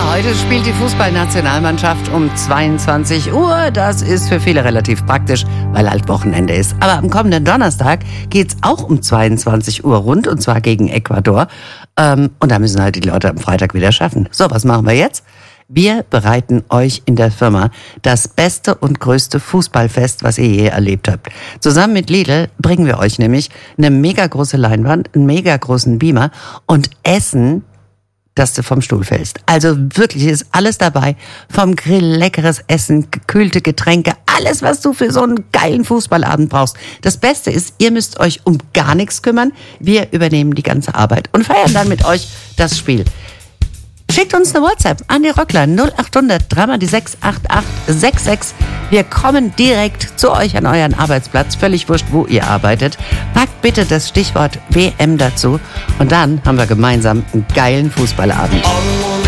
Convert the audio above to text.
Heute spielt die Fußballnationalmannschaft um 22 Uhr. Das ist für viele relativ praktisch, weil halt Wochenende ist. Aber am kommenden Donnerstag geht's auch um 22 Uhr rund, und zwar gegen Ecuador. Und da müssen halt die Leute am Freitag wieder schaffen. So, was machen wir jetzt? Wir bereiten euch in der Firma das beste und größte Fußballfest, was ihr je erlebt habt. Zusammen mit Lidl bringen wir euch nämlich eine mega große Leinwand, einen mega großen Beamer und Essen, dass du vom Stuhl fällst. Also wirklich ist alles dabei. Vom Grill, leckeres Essen, gekühlte Getränke, alles, was du für so einen geilen Fußballabend brauchst. Das Beste ist, ihr müsst euch um gar nichts kümmern. Wir übernehmen die ganze Arbeit und feiern dann mit euch das Spiel. Schickt uns eine WhatsApp an die Rockler 0800 3 x 68866. Wir kommen direkt zu euch an euren Arbeitsplatz. Völlig wurscht, wo ihr arbeitet. Packt bitte das Stichwort WM dazu. Und dann haben wir gemeinsam einen geilen Fußballabend.